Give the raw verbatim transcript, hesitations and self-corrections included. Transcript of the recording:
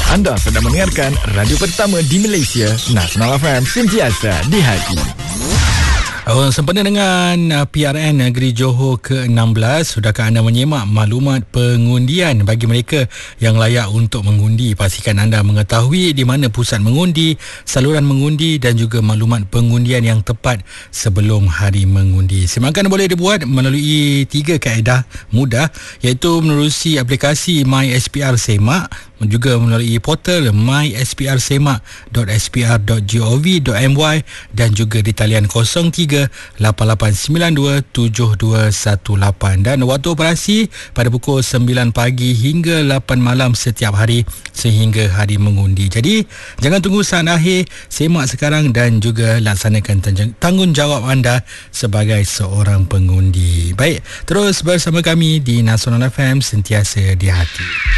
Anda sedang mendengarkan radio pertama di Malaysia, Nasional F M, sentiasa di hati. Oh, sempena dengan uh, P R N Negeri Johor ke enam belas, sudahkah anda menyemak maklumat pengundian bagi mereka yang layak untuk mengundi? Pastikan anda mengetahui di mana pusat mengundi, saluran mengundi dan juga maklumat pengundian yang tepat sebelum hari mengundi. Semakan boleh dibuat melalui tiga kaedah mudah, iaitu menerusi aplikasi My S P R Semak, juga melalui portal my s p r semak dot s p r dot gov dot my dan juga di talian kosong tiga lapan lapan sembilan dua tujuh dua satu lapan, dan waktu operasi pada pukul sembilan pagi hingga lapan malam setiap hari sehingga hari mengundi. Jadi jangan tunggu saat akhir, semak sekarang dan juga laksanakan tanggungjawab anda sebagai seorang pengundi. Baik, terus bersama kami di Nasional F M, sentiasa di hati.